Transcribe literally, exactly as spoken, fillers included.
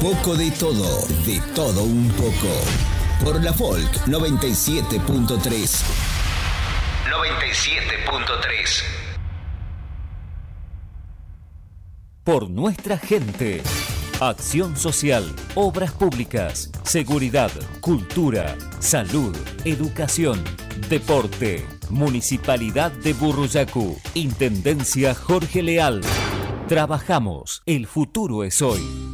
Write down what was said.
poco de todo, de todo un poco. Por la Folk noventa y siete punto tres. noventa y siete punto tres. Por nuestra gente. Acción social, obras públicas, seguridad, cultura, salud, educación, deporte. Municipalidad de Burruyacu. Intendencia Jorge Leal. Trabajamos. El futuro es hoy.